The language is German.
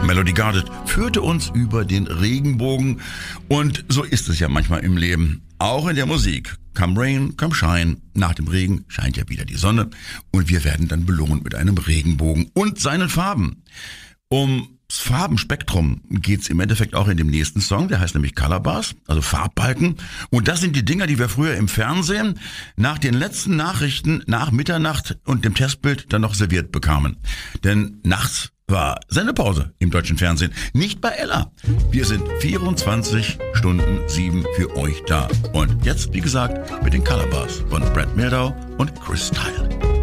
Melody Gardot führte uns über den Regenbogen und so ist es ja manchmal im Leben, auch in der Musik. Come rain, come shine, nach dem Regen scheint ja wieder die Sonne und wir werden dann belohnt mit einem Regenbogen und seinen Farben. Ums Farbenspektrum geht's im Endeffekt auch in dem nächsten Song, der heißt nämlich Color Bars, also Farbbalken. Und das sind die Dinger, die wir früher im Fernsehen nach den letzten Nachrichten nach Mitternacht und dem Testbild dann noch serviert bekamen. Denn nachts war Sendepause im deutschen Fernsehen, nicht bei Ella. Wir sind 24 Stunden 7 für euch da. Und jetzt, wie gesagt, mit den Color Bars von Brad Mehldau und Chris Tile.